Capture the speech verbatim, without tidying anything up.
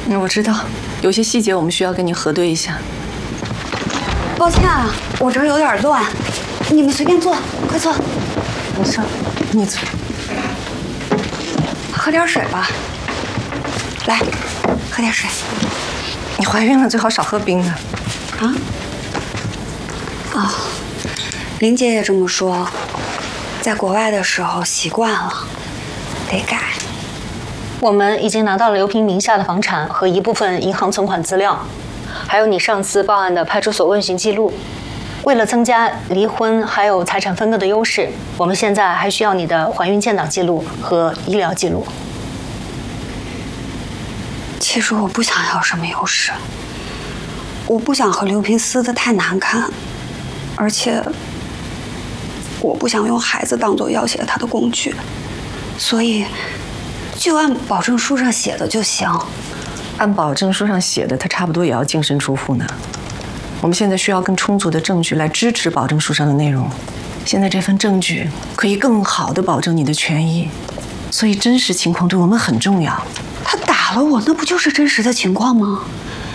嗯，我知道，有些细节我们需要跟你核对一下。 抱歉啊，我这儿有点乱，你们随便坐，快坐。 没事，你坐。 喝点水吧。来，喝点水。 你怀孕了，最好少喝冰的。 啊？哦，林姐也这么说。在国外的时候习惯了，得改。 我们已经拿到了刘平名下的房产和一部分银行存款资料，还有你上次报案的派出所问询记录。为了增加离婚还有财产分割的优势，我们现在还需要你的怀孕建档记录和医疗记录。 其实我不想要什么优势，我不想和刘平撕得太难看，而且我不想用孩子当做要挟他的工具，所以就按保证书上写的就行。 按保证书上写的，他差不多也要净身出户呢。我们现在需要更充足的证据来支持保证书上的内容。现在这份证据可以更好地保证你的权益，所以真实情况对我们很重要。 他打了我，那不就是真实的情况吗？